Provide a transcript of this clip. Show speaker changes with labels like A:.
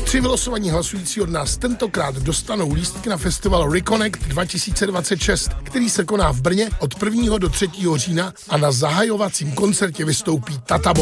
A: 3 vylosovaní hlasující od nás tentokrát dostanou lístky na festival Reconnect 2026, který se koná v Brně od 1. do 3. října a na zahajovacím koncertě vystoupí Tata Boy.